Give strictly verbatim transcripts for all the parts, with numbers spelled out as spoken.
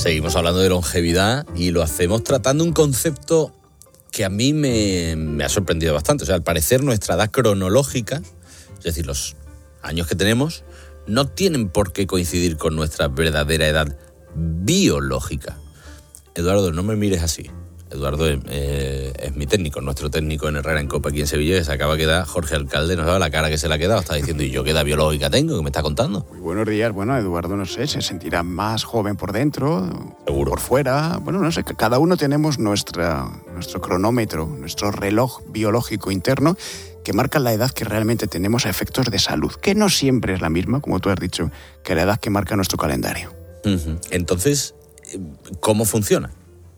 Seguimos hablando de longevidad y lo hacemos tratando un concepto que a mí me, me ha sorprendido bastante. O sea, al parecer nuestra edad cronológica, es decir, los años que tenemos, no tienen por qué coincidir con nuestra verdadera edad biológica. Eduardo, no me mires así. Eduardo eh, es mi técnico, nuestro técnico en Herrera en Copa aquí en Sevilla, que se acaba de quedar. Jorge Alcalde, no sabe la cara que se le ha quedado, está diciendo, ¿y yo qué edad biológica tengo? ¿Qué me está contando? Muy buenos días. Bueno, Eduardo, no sé, se sentirá más joven por dentro, seguro, por fuera. Bueno, no sé, cada uno tenemos nuestra, nuestro cronómetro, nuestro reloj biológico interno que marca la edad que realmente tenemos a efectos de salud, que no siempre es la misma, como tú has dicho, que la edad que marca nuestro calendario. Uh-huh. Entonces, ¿cómo funciona?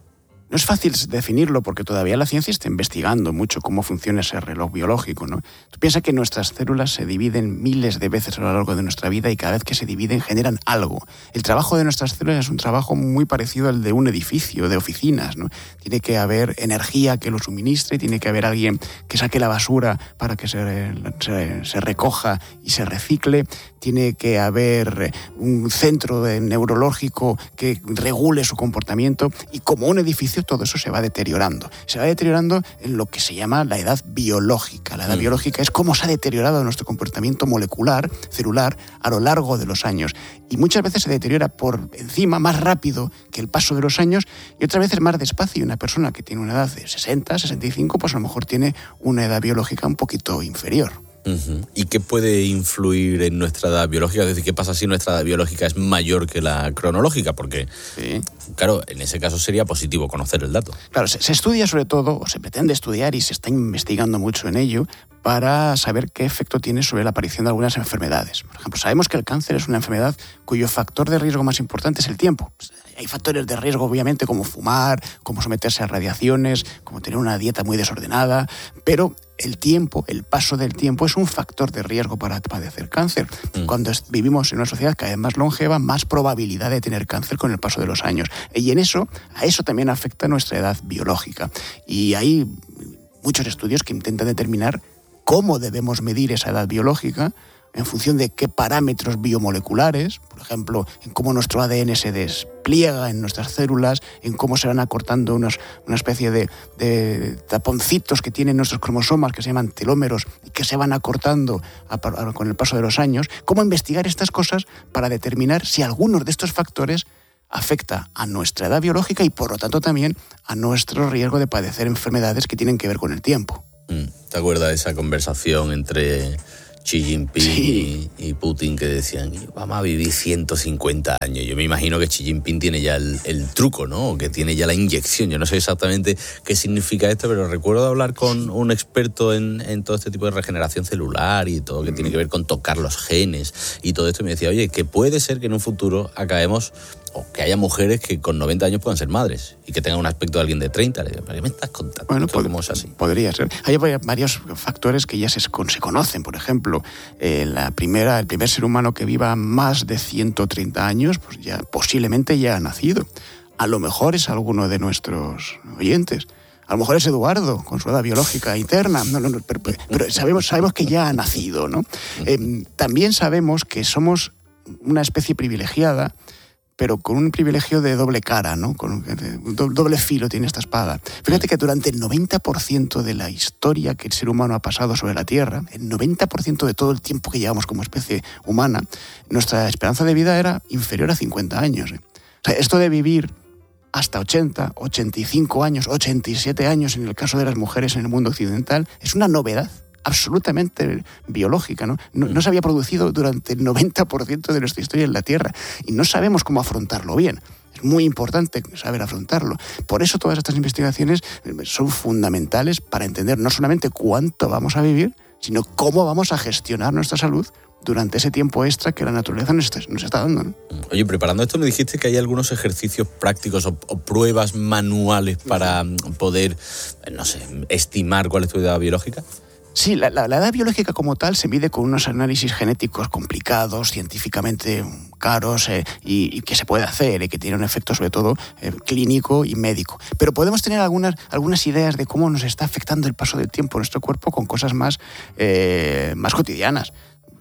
No es fácil definirlo porque todavía la ciencia está investigando mucho cómo funciona ese reloj biológico, ¿no? Tú piensas que nuestras células se dividen miles de veces a lo largo de nuestra vida y cada vez que se dividen generan algo. El trabajo de nuestras células es un trabajo muy parecido al de un edificio, de oficinas, ¿no? Tiene que haber energía que lo suministre, tiene que haber alguien que saque la basura para que se, se, se recoja y se recicle, tiene que haber un centro neurológico que regule su comportamiento y como un edificio todo eso se va deteriorando. Se va deteriorando en lo que se llama la edad biológica. La edad mm. biológica es cómo se ha deteriorado nuestro comportamiento molecular, celular, a lo largo de los años. Y muchas veces se deteriora por encima, más rápido que el paso de los años, y otras veces más despacio. Y una persona que tiene una edad de sesenta, sesenta y cinco, pues a lo mejor tiene una edad biológica un poquito inferior. Uh-huh. ¿Y qué puede influir en nuestra edad biológica? Es decir, ¿qué pasa si nuestra edad biológica es mayor que la cronológica? Porque, sí. claro, en ese caso sería positivo conocer el dato. Claro, se, se estudia sobre todo, o se pretende estudiar y se está investigando mucho en ello, para saber qué efecto tiene sobre la aparición de algunas enfermedades. Por ejemplo, sabemos que el cáncer es una enfermedad cuyo factor de riesgo más importante es el tiempo. Hay factores de riesgo, obviamente, como fumar, como someterse a radiaciones, como tener una dieta muy desordenada, pero el tiempo, el paso del tiempo es un factor de riesgo para padecer cáncer. Mm. Cuando vivimos en una sociedad cada vez más longeva, más probabilidad de tener cáncer con el paso de los años. Y en eso, a eso también afecta nuestra edad biológica. Y hay muchos estudios que intentan determinar cómo debemos medir esa edad biológica en función de qué parámetros biomoleculares, por ejemplo, en cómo nuestro A D N se despliega en nuestras células, en cómo se van acortando unos, una especie de, de taponcitos que tienen nuestros cromosomas que se llaman telómeros y que se van acortando a, a, con el paso de los años, cómo investigar estas cosas para determinar si algunos de estos factores afecta a nuestra edad biológica y por lo tanto también a nuestro riesgo de padecer enfermedades que tienen que ver con el tiempo. ¿Te acuerdas de esa conversación entre Xi Jinping sí. y, y Putin que decían, vamos a vivir ciento cincuenta años? Yo me imagino que Xi Jinping tiene ya el, el truco, ¿no? Que tiene ya la inyección. Yo no sé exactamente qué significa esto, pero recuerdo hablar con un experto en, en todo este tipo de regeneración celular y todo, que tiene que ver con tocar los genes y todo esto. Y me decía, oye, que puede ser que en un futuro acabemos, o que haya mujeres que con noventa años puedan ser madres y que tengan un aspecto de alguien de treinta. Le digo, ¿pero qué me estás contando? Bueno, pod- ¿Cómo es así? Podría ser. Hay varios factores que ya se, se conocen. Por ejemplo, eh, la primera, el primer ser humano que viva más de ciento treinta años, pues ya posiblemente ya ha nacido. A lo mejor es alguno de nuestros oyentes. A lo mejor es Eduardo, con su edad biológica interna. No, no, no, pero, pero sabemos, sabemos que ya ha nacido, ¿no? Eh, también sabemos que somos una especie privilegiada, pero con un privilegio de doble cara, ¿no? Con un doble filo tiene esta espada. Fíjate que durante el noventa por ciento de la historia que el ser humano ha pasado sobre la Tierra, el noventa por ciento de todo el tiempo que llevamos como especie humana, nuestra esperanza de vida era inferior a cincuenta años. ¿eh? O sea, esto de vivir hasta ochenta, ochenta y cinco años, ochenta y siete años en el caso de las mujeres en el mundo occidental, es una novedad absolutamente biológica, ¿no? No, no se había producido durante el noventa por ciento de nuestra historia en la Tierra y no sabemos cómo afrontarlo bien. Es muy importante saber afrontarlo. Por eso todas estas investigaciones son fundamentales para entender no solamente cuánto vamos a vivir, sino cómo vamos a gestionar nuestra salud durante ese tiempo extra que la naturaleza nos está, nos está dando, ¿no? Oye, preparando esto me dijiste que hay algunos ejercicios prácticos o, o pruebas manuales para poder, no sé, estimar cuál es tu edad biológica. Sí, la, la, la edad biológica como tal se mide con unos análisis genéticos complicados, científicamente caros eh, y, y que se puede hacer y que tiene un efecto sobre todo eh, clínico y médico. Pero podemos tener algunas, algunas ideas de cómo nos está afectando el paso del tiempo en nuestro cuerpo con cosas más, eh, más cotidianas.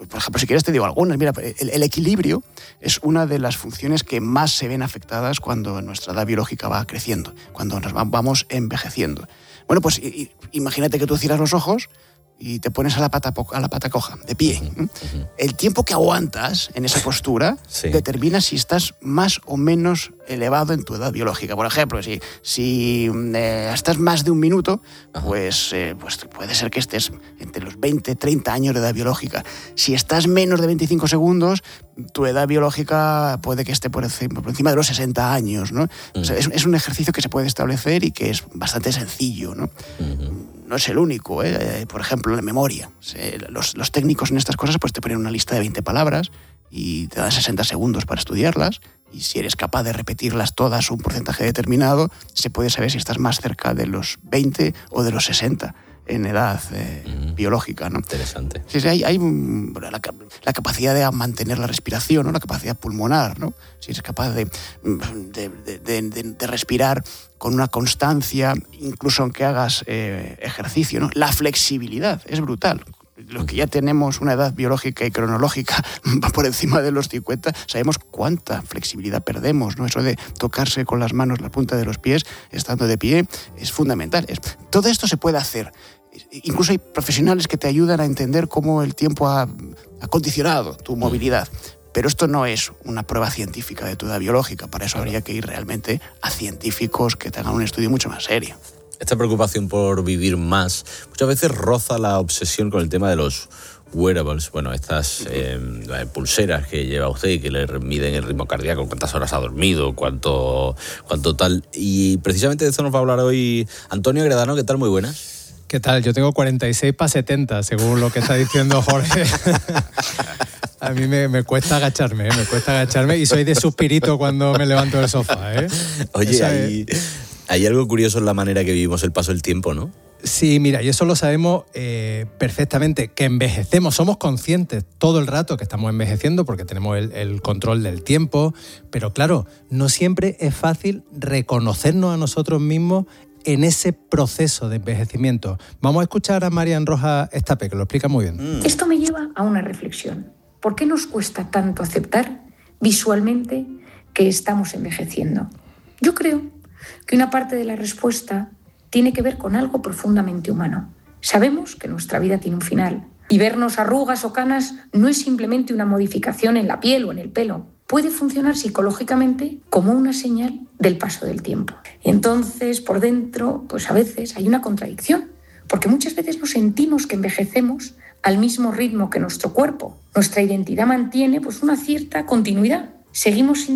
por ejemplo, si quieres te digo algunas. Mira, el, el equilibrio es una de las funciones que más se ven afectadas cuando nuestra edad biológica va creciendo, cuando nos vamos envejeciendo. Bueno, pues imagínate que tú cierras los ojos y te pones a la pata, a la pata coja, de pie. Uh-huh, uh-huh. El tiempo que aguantas en esa postura sí. determina si estás más o menos elevado en tu edad biológica. Por ejemplo, si, si eh, estás más de un minuto, pues, eh, pues puede ser que estés entre los veinte, treinta años de edad biológica. Si estás menos de veinticinco segundos, tu edad biológica puede que esté por encima, por encima de los sesenta años, ¿no? Uh-huh. O sea, es, es un ejercicio que se puede establecer y que es bastante sencillo, ¿no? Uh-huh. No es el único, ¿eh? Por ejemplo, la memoria. Los, los técnicos en estas cosas pues te ponen una lista de veinte palabras y te dan sesenta segundos para estudiarlas, y si eres capaz de repetirlas todas un porcentaje determinado, se puede saber si estás más cerca de los veinte o de los sesenta en edad eh, mm, biológica, ¿no? Interesante. Sí, sí, hay, hay la, la capacidad de mantener la respiración, ¿no? La capacidad pulmonar, ¿no? Si eres capaz de, de, de, de, de, de respirar con una constancia, incluso aunque hagas eh, ejercicio, ¿no? La flexibilidad es brutal. Los que ya tenemos una edad biológica y cronológica va por encima de los cincuenta, sabemos cuánta flexibilidad perdemos, ¿no? Eso de tocarse con las manos la punta de los pies estando de pie es fundamental. Es, todo esto se puede hacer. Incluso hay profesionales que te ayudan a entender cómo el tiempo ha, ha condicionado tu movilidad. Pero esto no es una prueba científica de tu edad biológica. Para eso habría que ir realmente a científicos que tengan un estudio mucho más serio. Esta preocupación por vivir más muchas veces roza la obsesión con el tema de los wearables, bueno, estas eh, pulseras que lleva usted y que le miden el ritmo cardíaco, cuántas horas ha dormido, cuánto, cuánto tal. Y precisamente de esto nos va a hablar hoy Antonio Gredano. ¿Qué tal? Muy buenas. ¿Qué tal? Yo tengo cuarenta y seis para setenta, según lo que está diciendo Jorge. A mí me, me cuesta agacharme, ¿eh? me cuesta agacharme y soy de suspirito cuando me levanto del sofá, ¿eh? Oye, hay, hay algo curioso en la manera que vivimos el paso del tiempo, ¿no? Sí, mira, y eso lo sabemos eh, perfectamente, que envejecemos, somos conscientes todo el rato que estamos envejeciendo porque tenemos el, el control del tiempo, pero claro, no siempre es fácil reconocernos a nosotros mismos en ese proceso de envejecimiento. Vamos a escuchar a Marian Rojas Estape, que lo explica muy bien. Mm. Esto me lleva a una reflexión. ¿Por qué nos cuesta tanto aceptar visualmente que estamos envejeciendo? Yo creo que una parte de la respuesta tiene que ver con algo profundamente humano. Sabemos que nuestra vida tiene un final y vernos arrugas o canas no es simplemente una modificación en la piel o en el pelo. Puede funcionar psicológicamente como una señal del paso del tiempo. Y entonces, por dentro, pues a veces hay una contradicción, porque muchas veces nos sentimos que envejecemos al mismo ritmo que nuestro cuerpo. Nuestra identidad mantiene pues una cierta continuidad. Seguimos sin